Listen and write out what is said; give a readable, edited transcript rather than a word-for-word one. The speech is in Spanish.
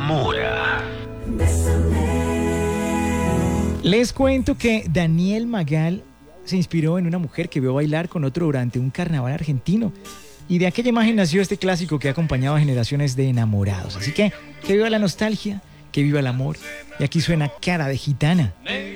enamora. Les cuento que Daniel Magal se inspiró en una mujer que vio bailar con otro durante un carnaval argentino. Y de aquella imagen nació este clásico que ha acompañado a generaciones de enamorados. Así que viva la nostalgia, que viva el amor. Y aquí suena Cara de Gitana.